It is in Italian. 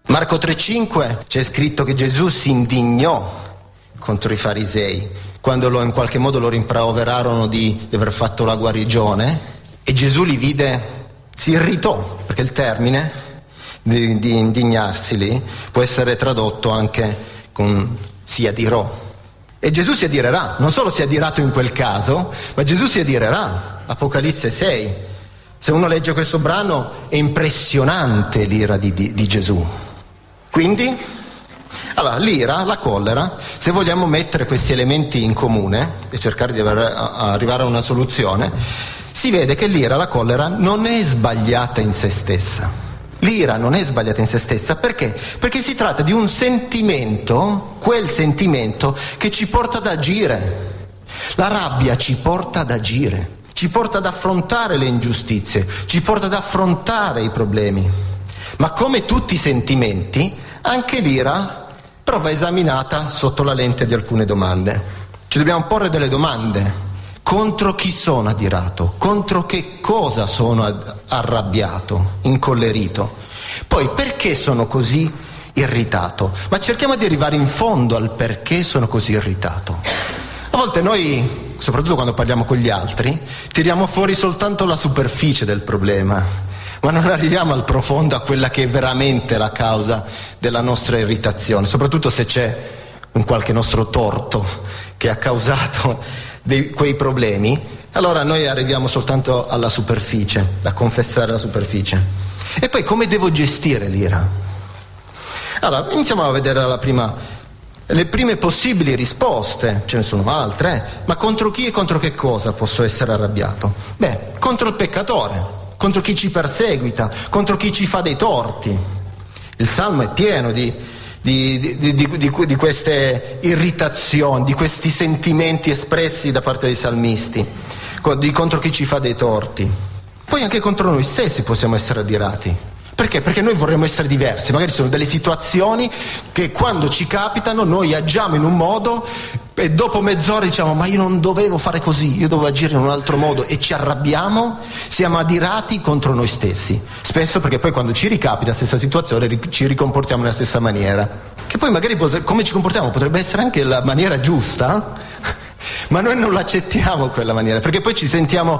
Marco 3,5 c'è scritto che Gesù si indignò contro i farisei quando in qualche modo lo rimproverarono di aver fatto la guarigione, e Gesù li vide, si irritò, perché il termine di indignarsi lì può essere tradotto anche con si adirò. E Gesù si adirerà, non solo si è adirato in quel caso, ma Gesù si adirerà. Apocalisse 6. Se uno legge questo brano è impressionante l'ira di Gesù. Quindi, allora, l'ira, la collera, se vogliamo mettere questi elementi in comune e cercare di arrivare a una soluzione, si vede che l'ira, la collera, non è sbagliata in se stessa. L'ira non è sbagliata in se stessa, perché? Perché si tratta di un sentimento, quel sentimento che ci porta ad agire. La rabbia ci porta ad agire, ci porta ad affrontare le ingiustizie, ci porta ad affrontare i problemi. Ma come tutti i sentimenti, anche l'ira però va esaminata sotto la lente di alcune domande. Ci dobbiamo porre delle domande. Contro chi sono adirato? Contro che cosa sono arrabbiato, incollerito? Poi perché sono così irritato? Ma cerchiamo di arrivare in fondo al perché sono così irritato. A volte noi, soprattutto quando parliamo con gli altri, tiriamo fuori soltanto la superficie del problema, ma non arriviamo al profondo, a quella che è veramente la causa della nostra irritazione, soprattutto se c'è un qualche nostro torto che ha causato quei problemi. Allora noi arriviamo soltanto alla superficie, a confessare la superficie. E poi come devo gestire l'ira? Allora, iniziamo a vedere le prime possibili risposte. Ce ne sono altre, ma contro chi e contro che cosa posso essere arrabbiato? Beh, contro il peccatore, contro chi ci perseguita, contro chi ci fa dei torti. Il Salmo è pieno di queste irritazioni, di questi sentimenti espressi da parte dei salmisti, contro chi ci fa dei torti. Poi anche contro noi stessi possiamo essere adirati. Perché? Perché noi vorremmo essere diversi. Magari ci sono delle situazioni che quando ci capitano noi agiamo in un modo e dopo mezz'ora diciamo ma io non dovevo fare così, io dovevo agire in un altro modo, e ci arrabbiamo, siamo adirati contro noi stessi. Spesso perché poi quando ci ricapita la stessa situazione ci ricomportiamo nella stessa maniera. Che poi magari come ci comportiamo potrebbe essere anche la maniera giusta, ma noi non l'accettiamo quella maniera, perché poi ci sentiamo